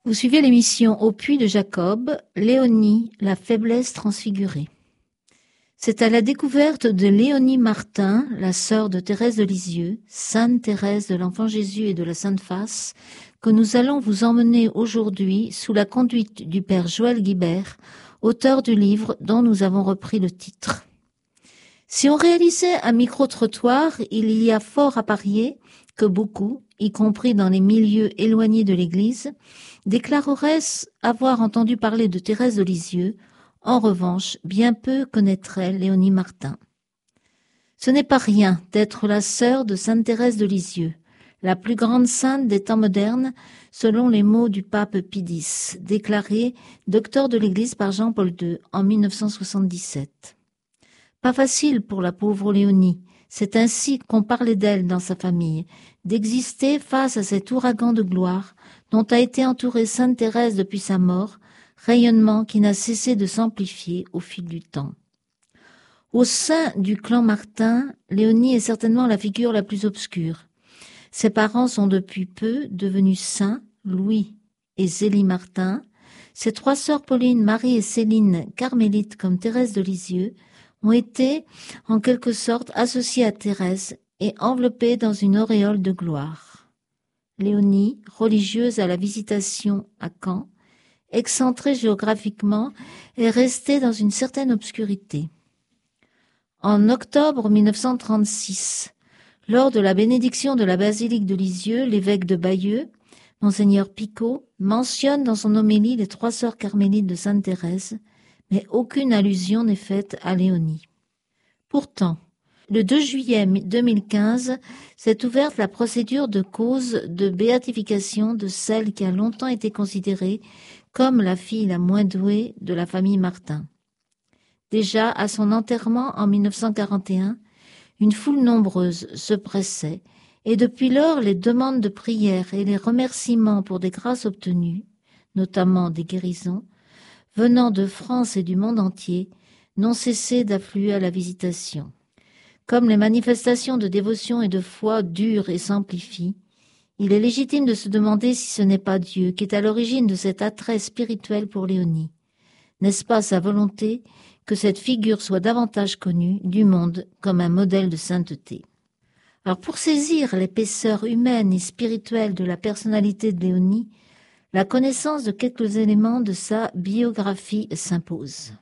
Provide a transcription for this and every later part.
Vous suivez l'émission Au puits de Jacob, Léonie, la faiblesse transfigurée. C'est à la découverte de Léonie Martin, la sœur de Thérèse de Lisieux, Sainte Thérèse de l'Enfant Jésus et de la Sainte Face, que nous allons vous emmener aujourd'hui sous la conduite du Père Joël Guibert, auteur du livre dont nous avons repris le titre. Si on réalisait un micro-trottoir, il y a fort à parier que beaucoup, y compris dans les milieux éloignés de l'Église, déclareraient avoir entendu parler de Thérèse de Lisieux. En revanche, bien peu connaîtraient Léonie Martin. Ce n'est pas rien d'être la sœur de Sainte Thérèse de Lisieux, la plus grande sainte des temps modernes, selon les mots du pape Pie X, déclaré docteur de l'Église par Jean-Paul II en 1977. Pas facile pour la pauvre Léonie, c'est ainsi qu'on parlait d'elle dans sa famille, d'exister face à cet ouragan de gloire dont a été entourée Sainte Thérèse depuis sa mort, rayonnement qui n'a cessé de s'amplifier au fil du temps. Au sein du clan Martin, Léonie est certainement la figure la plus obscure. Ses parents sont depuis peu devenus saints, Louis et Zélie Martin. Ses trois sœurs Pauline, Marie et Céline, carmélites comme Thérèse de Lisieux, ont été en quelque sorte associées à Thérèse et enveloppées dans une auréole de gloire. Léonie, religieuse à la Visitation à Caen, excentrée géographiquement, est restée dans une certaine obscurité. En octobre 1936, lors de la bénédiction de la basilique de Lisieux, l'évêque de Bayeux, Monseigneur Picot, mentionne dans son homélie les trois sœurs carmélites de Sainte Thérèse, mais aucune allusion n'est faite à Léonie. Pourtant, le 2 juillet 2015 s'est ouverte la procédure de cause de béatification de celle qui a longtemps été considérée comme la fille la moins douée de la famille Martin. Déjà à son enterrement en 1941, une foule nombreuse se pressait et depuis lors les demandes de prière et les remerciements pour des grâces obtenues, notamment des guérisons, venant de France et du monde entier, n'ont cessé d'affluer à la Visitation. Comme les manifestations de dévotion et de foi durent et s'amplifient, il est légitime de se demander si ce n'est pas Dieu qui est à l'origine de cet attrait spirituel pour Léonie. N'est-ce pas sa volonté que cette figure soit davantage connue du monde comme un modèle de sainteté? Alors pour saisir l'épaisseur humaine et spirituelle de la personnalité de Léonie, la connaissance de quelques éléments de sa biographie s'impose.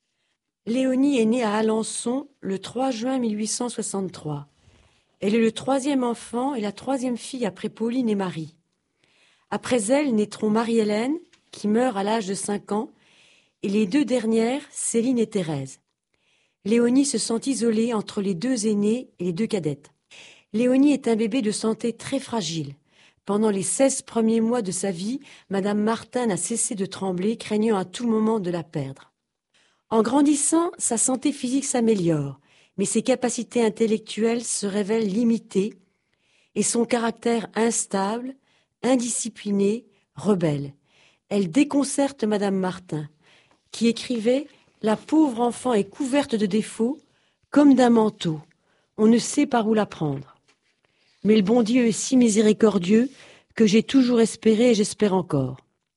Léonie est née à Alençon le 3 juin 1863. Elle est le troisième enfant et la troisième fille après Pauline et Marie. Après elle naîtront Marie-Hélène, qui meurt à l'âge de 5 ans, et les deux dernières, Céline et Thérèse. Léonie se sent isolée entre les deux aînées et les deux cadettes. Léonie est un bébé de santé très fragile. Pendant les 16 premiers mois de sa vie, Madame Martin n'a cessé de trembler, craignant à tout moment de la perdre. En grandissant, sa santé physique s'améliore, mais ses capacités intellectuelles se révèlent limitées et son caractère instable, indiscipliné, rebelle. Elle déconcerte Madame Martin, qui écrivait « La pauvre enfant est couverte de défauts, comme d'un manteau. On ne sait par où la prendre. Mais le bon Dieu est si miséricordieux que j'ai toujours espéré et j'espère encore. »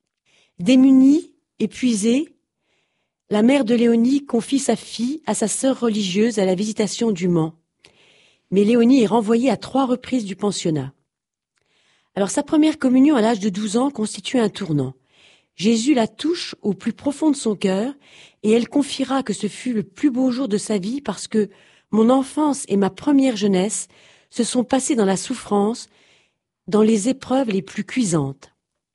Démunie, épuisée, la mère de Léonie confie sa fille à sa sœur religieuse à la Visitation du Mans. Mais Léonie est renvoyée à 3 reprises du pensionnat. Alors sa première communion à l'âge de 12 ans constitue un tournant. Jésus la touche au plus profond de son cœur et elle confiera que ce fut le plus beau jour de sa vie parce que mon enfance et ma première jeunesse se sont passées dans la souffrance, dans les épreuves les plus cuisantes.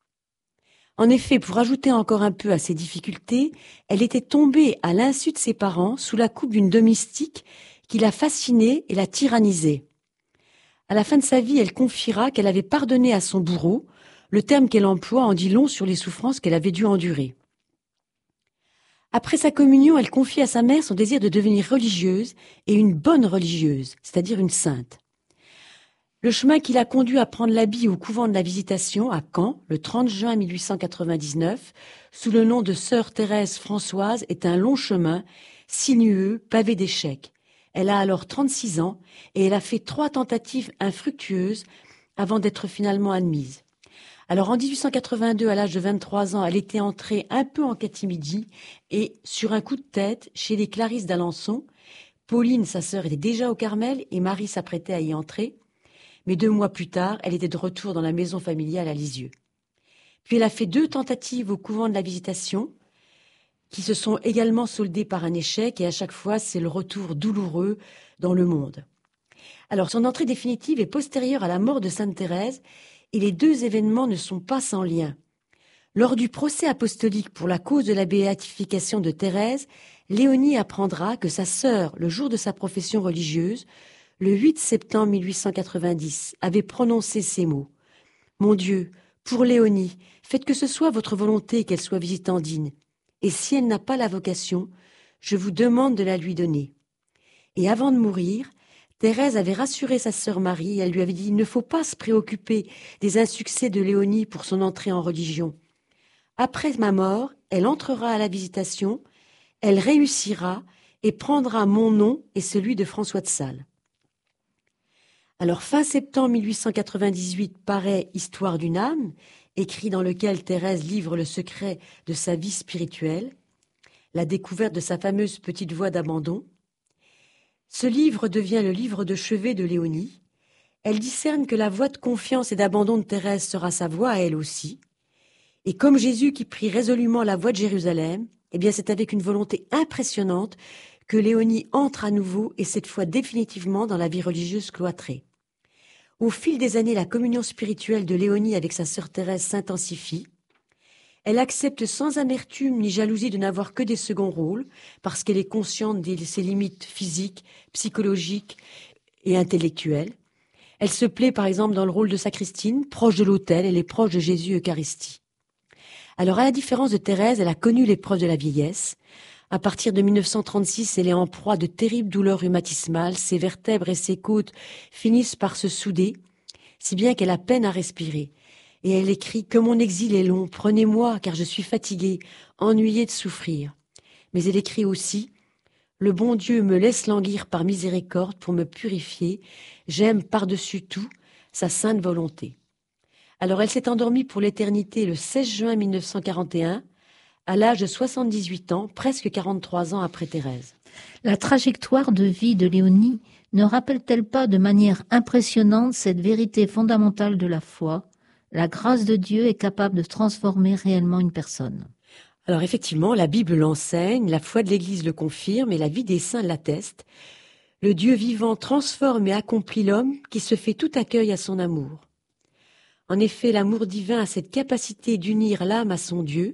En effet, pour ajouter encore un peu à ses difficultés, elle était tombée à l'insu de ses parents sous la coupe d'une domestique qui la fascinait et la tyrannisait. À la fin de sa vie, elle confiera qu'elle avait pardonné à son bourreau. Le terme qu'elle emploie en dit long sur les souffrances qu'elle avait dû endurer. Après sa communion, elle confie à sa mère son désir de devenir religieuse et une bonne religieuse, c'est-à-dire une sainte. Le chemin qui l'a conduit à prendre l'habit au couvent de la Visitation à Caen, le 30 juin 1899, sous le nom de Sœur Thérèse Françoise, est un long chemin, sinueux, pavé d'échecs. Elle a alors 36 ans et elle a fait 3 tentatives infructueuses avant d'être finalement admise. Alors en 1882, à l'âge de 23 ans, elle était entrée un peu en catimidie et, sur un coup de tête, chez les Clarisses d'Alençon. Pauline, sa sœur, était déjà au Carmel et Marie s'apprêtait à y entrer. Mais 2 mois plus tard, elle était de retour dans la maison familiale à Lisieux. Puis elle a fait 2 tentatives au couvent de la Visitation, qui se sont également soldées par un échec, et à chaque fois, c'est le retour douloureux dans le monde. Alors, son entrée définitive est postérieure à la mort de Sainte Thérèse, et les 2 événements ne sont pas sans lien. Lors du procès apostolique pour la cause de la béatification de Thérèse, Léonie apprendra que sa sœur, le jour de sa profession religieuse, le 8 septembre 1890, avait prononcé ces mots. « Mon Dieu, pour Léonie, faites que ce soit votre volonté qu'elle soit visitandine, et si elle n'a pas la vocation, je vous demande de la lui donner. » Et avant de mourir, Thérèse avait rassuré sa sœur Marie, elle lui avait dit « Il ne faut pas se préoccuper des insuccès de Léonie pour son entrée en religion. Après ma mort, elle entrera à la Visitation, elle réussira et prendra mon nom et celui de François de Sales. » Alors fin septembre 1898 paraît Histoire d'une âme, écrit dans lequel Thérèse livre le secret de sa vie spirituelle, la découverte de sa fameuse petite voie d'abandon. Ce livre devient le livre de chevet de Léonie. Elle discerne que la voie de confiance et d'abandon de Thérèse sera sa voie à elle aussi. Et comme Jésus qui prit résolument la voie de Jérusalem, eh bien c'est avec une volonté impressionnante que Léonie entre à nouveau et cette fois définitivement dans la vie religieuse cloîtrée. Au fil des années, la communion spirituelle de Léonie avec sa sœur Thérèse s'intensifie. Elle accepte sans amertume ni jalousie de n'avoir que des seconds rôles, parce qu'elle est consciente de ses limites physiques, psychologiques et intellectuelles. Elle se plaît par exemple dans le rôle de sacristine, proche de l'autel, elle est proche de Jésus Eucharistie. Alors à la différence de Thérèse, elle a connu l'épreuve de la vieillesse. À partir de 1936, elle est en proie de terribles douleurs rhumatismales, ses vertèbres et ses côtes finissent par se souder, si bien qu'elle a peine à respirer. Et elle écrit « Que mon exil est long, prenez-moi, car je suis fatiguée, ennuyée de souffrir. » Mais elle écrit aussi « Le bon Dieu me laisse languir par miséricorde pour me purifier, j'aime par-dessus tout sa sainte volonté. » Alors elle s'est endormie pour l'éternité le 16 juin 1941, à l'âge de 78 ans, presque 43 ans après Thérèse. La trajectoire de vie de Léonie ne rappelle-t-elle pas de manière impressionnante cette vérité fondamentale de la foi? La grâce de Dieu est capable de transformer réellement une personne. Alors effectivement, la Bible l'enseigne, la foi de l'Église le confirme et la vie des saints l'atteste. Le Dieu vivant transforme et accomplit l'homme qui se fait tout accueil à son amour. En effet, l'amour divin a cette capacité d'unir l'âme à son Dieu.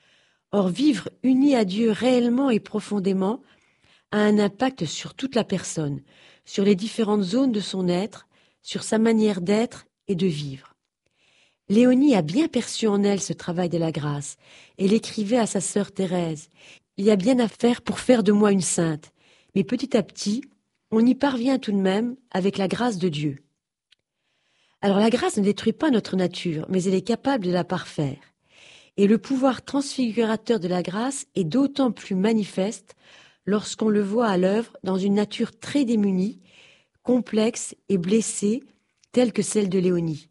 Or, vivre uni à Dieu réellement et profondément a un impact sur toute la personne, sur les différentes zones de son être, sur sa manière d'être et de vivre. Léonie a bien perçu en elle ce travail de la grâce. Elle écrivait à sa sœur Thérèse « Il y a bien à faire pour faire de moi une sainte, mais petit à petit, on y parvient tout de même avec la grâce de Dieu. » Alors la grâce ne détruit pas notre nature, mais elle est capable de la parfaire. Et le pouvoir transfigurateur de la grâce est d'autant plus manifeste lorsqu'on le voit à l'œuvre dans une nature très démunie, complexe et blessée, telle que celle de Léonie.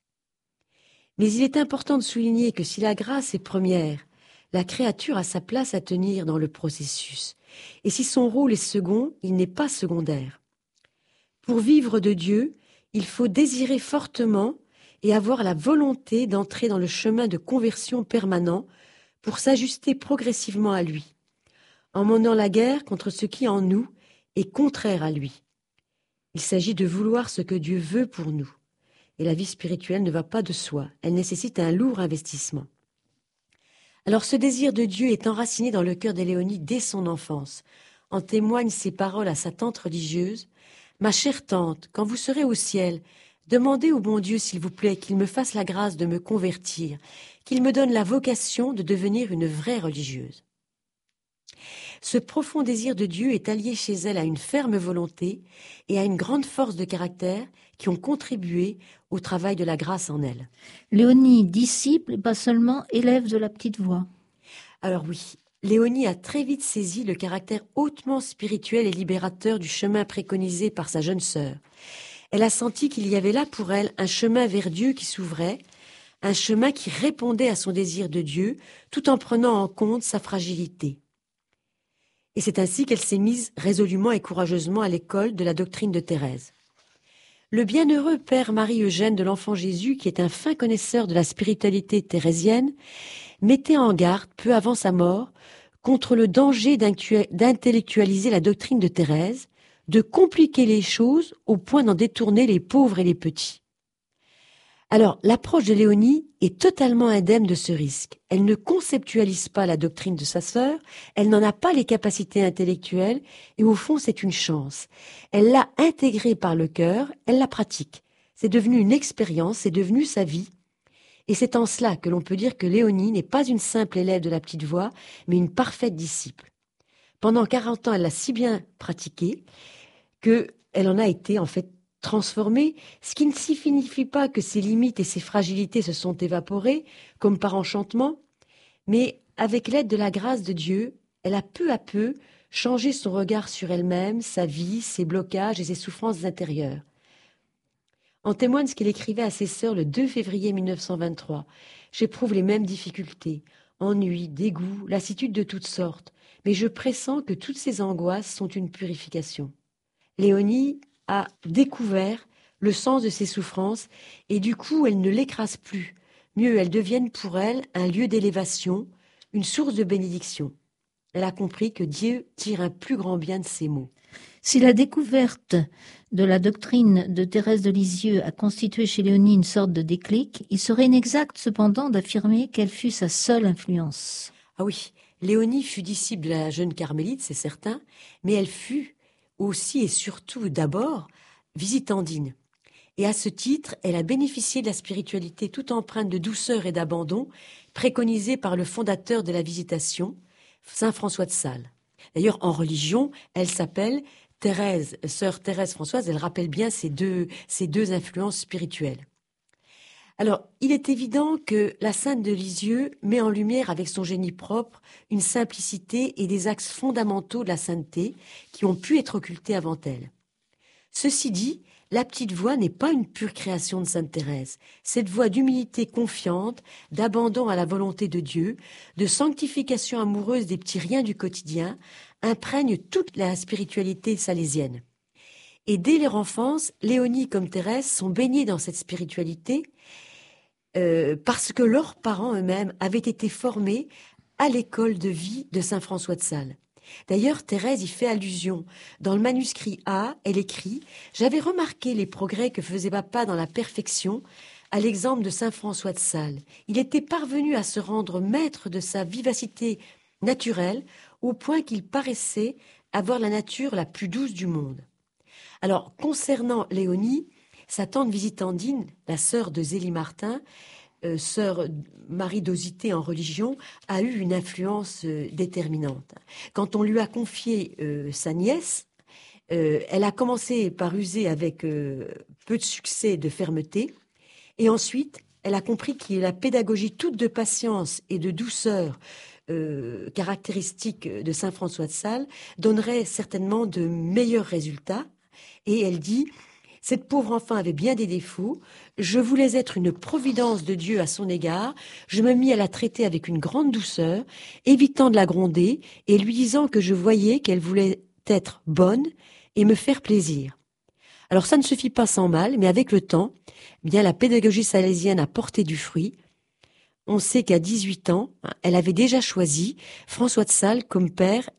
Mais il est important de souligner que si la grâce est première, la créature a sa place à tenir dans le processus. Et si son rôle est second, il n'est pas secondaire. Pour vivre de Dieu, il faut désirer fortement et avoir la volonté d'entrer dans le chemin de conversion permanent pour s'ajuster progressivement à lui, en menant la guerre contre ce qui en nous est contraire à lui. Il s'agit de vouloir ce que Dieu veut pour nous. Et la vie spirituelle ne va pas de soi, elle nécessite un lourd investissement. Alors ce désir de Dieu est enraciné dans le cœur de Léonie dès son enfance. En témoignent ses paroles à sa tante religieuse. « Ma chère tante, quand vous serez au ciel, demandez au bon Dieu, s'il vous plaît, qu'il me fasse la grâce de me convertir, qu'il me donne la vocation de devenir une vraie religieuse. » Ce profond désir de Dieu est allié chez elle à une ferme volonté et à une grande force de caractère qui ont contribué au travail de la grâce en elle. Léonie, disciple et pas seulement élève de la petite voix. Alors oui, Léonie a très vite saisi le caractère hautement spirituel et libérateur du chemin préconisé par sa jeune sœur. Elle a senti qu'il y avait là pour elle un chemin vers Dieu qui s'ouvrait, un chemin qui répondait à son désir de Dieu tout en prenant en compte sa fragilité. Et c'est ainsi qu'elle s'est mise résolument et courageusement à l'école de la doctrine de Thérèse. Le bienheureux père Marie-Eugène de l'Enfant Jésus, qui est un fin connaisseur de la spiritualité thérésienne, mettait en garde, peu avant sa mort, contre le danger d'intellectualiser la doctrine de Thérèse, de compliquer les choses au point d'en détourner les pauvres et les petits. Alors, l'approche de Léonie est totalement indemne de ce risque. Elle ne conceptualise pas la doctrine de sa sœur, elle n'en a pas les capacités intellectuelles, et au fond, c'est une chance. Elle l'a intégrée par le cœur, elle la pratique. C'est devenu une expérience, c'est devenu sa vie. Et c'est en cela que l'on peut dire que Léonie n'est pas une simple élève de la petite voix, mais une parfaite disciple. Pendant 40 ans, elle l'a si bien pratiquée qu'elle en a été en fait transformée, ce qui ne signifie pas que ses limites et ses fragilités se sont évaporées, comme par enchantement, mais avec l'aide de la grâce de Dieu, elle a peu à peu changé son regard sur elle-même, sa vie, ses blocages et ses souffrances intérieures. En témoigne ce qu'il écrivait à ses sœurs le 2 février 1923. « J'éprouve les mêmes difficultés, ennui, dégoût, lassitude de toutes sortes, mais je pressens que toutes ces angoisses sont une purification. » Léonie a découvert le sens de ses souffrances et du coup, elle ne l'écrase plus. Mieux, elles deviennent pour elle un lieu d'élévation, une source de bénédiction. Elle a compris que Dieu tire un plus grand bien de ses maux. Si la découverte de la doctrine de Thérèse de Lisieux a constitué chez Léonie une sorte de déclic, il serait inexact cependant d'affirmer qu'elle fut sa seule influence. Ah oui, Léonie fut disciple de la jeune carmélite, c'est certain, mais elle fut aussi et surtout d'abord visitandine. Et à ce titre, elle a bénéficié de la spiritualité toute empreinte de douceur et d'abandon préconisée par le fondateur de la Visitation, saint François de Sales. D'ailleurs, en religion, elle s'appelle Thérèse, sœur Thérèse Françoise, elle rappelle bien ces deux influences spirituelles. Alors, il est évident que la sainte de Lisieux met en lumière avec son génie propre une simplicité et des axes fondamentaux de la sainteté qui ont pu être occultés avant elle. Ceci dit, la petite voix n'est pas une pure création de sainte Thérèse. Cette voix d'humilité confiante, d'abandon à la volonté de Dieu, de sanctification amoureuse des petits riens du quotidien, imprègne toute la spiritualité salésienne. Et dès leur enfance, Léonie comme Thérèse sont baignées dans cette spiritualité parce que leurs parents eux-mêmes avaient été formés à l'école de vie de saint François de Sales. D'ailleurs, Thérèse y fait allusion. Dans le manuscrit A, elle écrit « J'avais remarqué les progrès que faisait papa dans la perfection, à l'exemple de saint François de Sales. Il était parvenu à se rendre maître de sa vivacité naturelle au point qu'il paraissait avoir la nature la plus douce du monde. » Alors, concernant Léonie, sa tante visitandine, la sœur de Zélie Martin, sœur Marie d'Osité en religion, a eu une influence déterminante. Quand on lui a confié sa nièce, elle a commencé par user avec peu de succès de fermeté, et ensuite elle a compris que la pédagogie toute de patience et de douceur caractéristique de saint François de Sales donnerait certainement de meilleurs résultats, et elle dit « Cette pauvre enfant avait bien des défauts. Je voulais être une providence de Dieu à son égard. Je me mis à la traiter avec une grande douceur, évitant de la gronder et lui disant que je voyais qu'elle voulait être bonne et me faire plaisir. Alors ça ne se fit pas sans mal, mais avec le temps, bien la pédagogie salésienne a porté du fruit. On sait qu'à 18 ans, elle avait déjà choisi François de Sales comme père